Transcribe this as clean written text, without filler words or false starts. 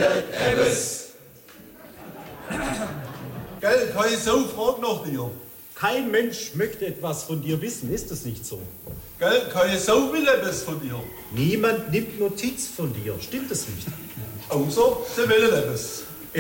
etwas. Gell, keine Sau fragt nach dir. Kein Mensch möchte etwas von dir wissen, ist es nicht so? Gell, keine Sau will etwas von dir. Niemand nimmt Notiz von dir, stimmt es nicht? Außer sie will etwas.